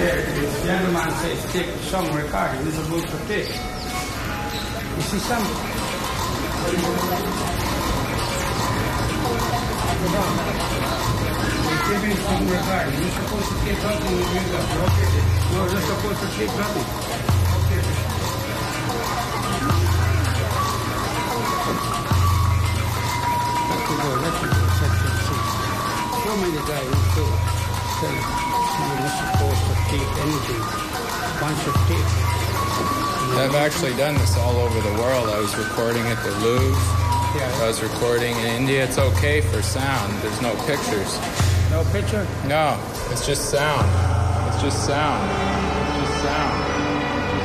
There, this gentleman says take some recording. You're supposed to take. You see some? He's giving some recording. You're supposed to keep nothing when you got located. No, you're supposed to keep nothing. Okay. Let you go. Show me the guy who said, you're not supposed to keep anything. Bunch of tape. I've actually done this all over the world. I was recording at the Louvre. Yeah. I was recording in India. It's okay for sound. There's no pictures. No picture? No, it's just sound. It's just sound.